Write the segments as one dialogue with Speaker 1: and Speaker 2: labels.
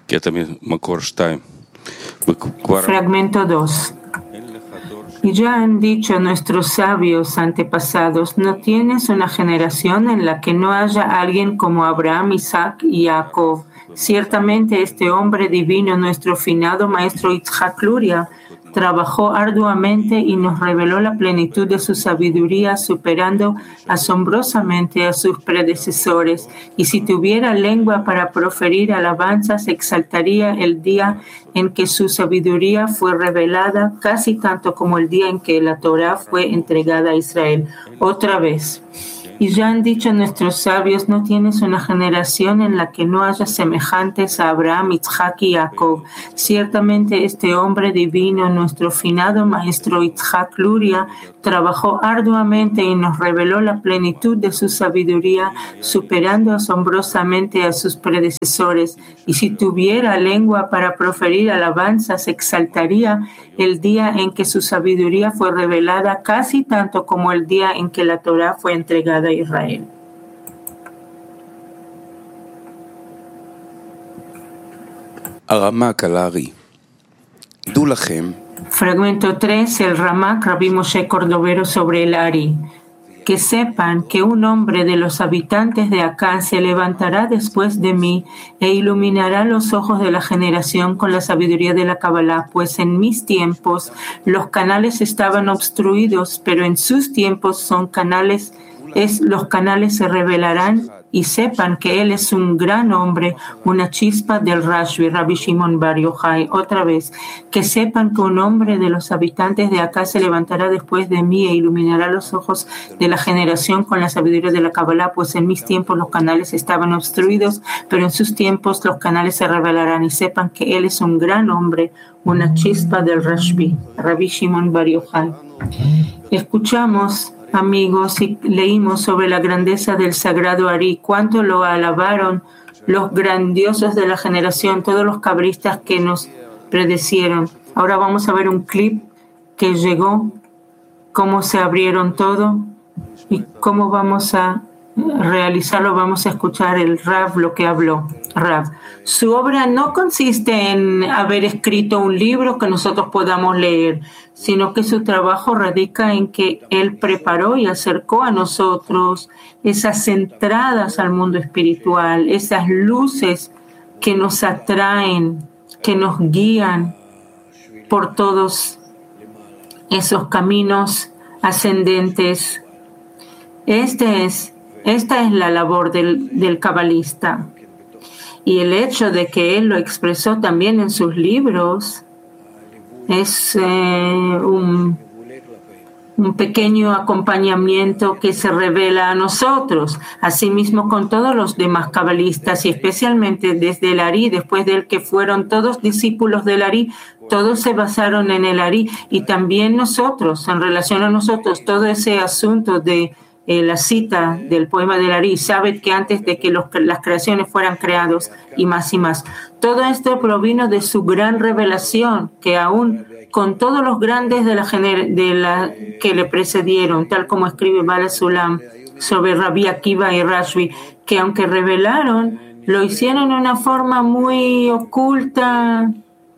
Speaker 1: Fragmento 2. Y ya han dicho nuestros sabios antepasados, no tienes una generación en la que no haya alguien como Abraham, Isaac y Jacob. Ciertamente este hombre divino, nuestro finado maestro Itzhak Luria, trabajó arduamente y nos reveló la plenitud de su sabiduría, superando asombrosamente a sus predecesores. Y si tuviera lengua para proferir alabanzas, exaltaría el día en que su sabiduría fue revelada, casi tanto como el día en que la Torá fue entregada a Israel. Otra vez. Y ya han dicho nuestros sabios, no tienes una generación en la que no haya semejantes a Abraham, Itzhak y Jacob. Ciertamente este hombre divino, nuestro finado maestro Itzhak Luria, trabajó arduamente y nos reveló la plenitud de su sabiduría, superando asombrosamente a sus predecesores. Y si tuviera lengua para proferir alabanzas, exaltaría el día en que su sabiduría fue revelada, casi tanto como el día en que la Torá fue entregada a Israel. Fragmento 3, el Ramak Rabbi Moshe Cordovero sobre el Ari. Que sepan que un hombre de los habitantes de acá se levantará después de mí e iluminará los ojos de la generación con la sabiduría de la Kabbalah, pues en mis tiempos los canales estaban obstruidos, pero en sus tiempos los canales se revelarán y sepan que él es un gran hombre, una chispa del Rashbi, Rabbi Shimon Bar Yochai. Otra vez, que sepan que un hombre de los habitantes de acá se levantará después de mí e iluminará los ojos de la generación con la sabiduría de la Kabbalah, pues en mis tiempos los canales estaban obstruidos, pero en sus tiempos los canales se revelarán y sepan que él es un gran hombre, una chispa del Rashbi, Rabbi Shimon Bar Yochai. Escuchamos, amigos, y leímos sobre la grandeza del sagrado Ari, cuánto lo alabaron los grandiosos de la generación, todos los cabristas que nos predecieron. Ahora vamos a ver un clip que llegó, cómo se abrieron todo y cómo vamos a realizarlo. Vamos a escuchar el Rav lo que habló. Rav, su obra no consiste en haber escrito un libro que nosotros podamos leer, sino que su trabajo radica en que él preparó y acercó a nosotros esas entradas al mundo espiritual, esas luces que nos atraen, que nos guían por todos esos caminos ascendentes. Esta es la labor del cabalista. Y el hecho de que él lo expresó también en sus libros es un pequeño acompañamiento que se revela a nosotros, asimismo con todos los demás cabalistas y especialmente desde el Ari, después del que fueron todos discípulos del Ari, todos se basaron en el Ari y también nosotros, en relación a nosotros, todo ese asunto de la cita del poema del Ari, sabe que antes de que las creaciones fueran creados y más. Todo esto provino de su gran revelación, que aún con todos los grandes que le precedieron, tal como escribe Bala Sulam sobre Rabbi Akiva y Rashbi, que aunque revelaron, lo hicieron de una forma muy oculta,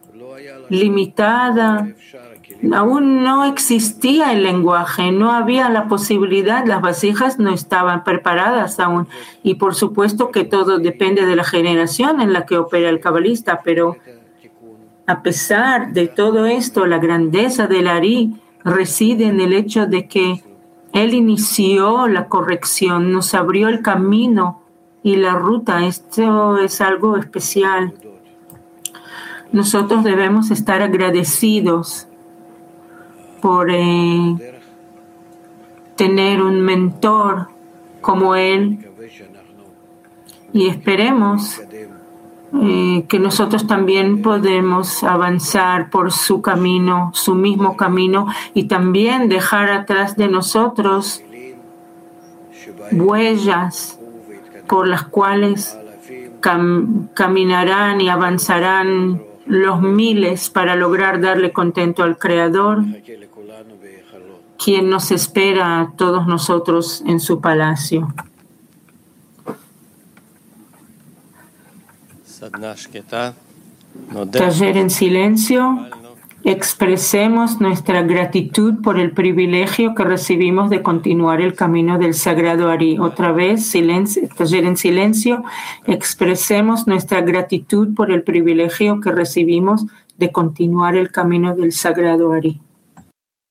Speaker 1: limitada. Aún no existía el lenguaje, no había la posibilidad, las vasijas no estaban preparadas aún. Y por supuesto que todo depende de la generación en la que opera el cabalista, pero a pesar de todo esto, la grandeza del Ari reside en el hecho de que él inició la corrección, nos abrió el camino y la ruta. Esto es algo especial. Nosotros debemos estar agradecidos por tener un mentor como él y esperemos que nosotros también podemos avanzar por su camino, su mismo camino y también dejar atrás de nosotros huellas por las cuales caminarán y avanzarán los miles para lograr darle contento al Creador, quien nos espera a todos nosotros en su palacio. Taller en silencio. Expresemos nuestra gratitud por el privilegio que recibimos de continuar el camino del Sagrado Ari. Otra vez, silencio, taller en silencio. Expresemos nuestra gratitud por el privilegio que recibimos de continuar el camino del Sagrado Ari.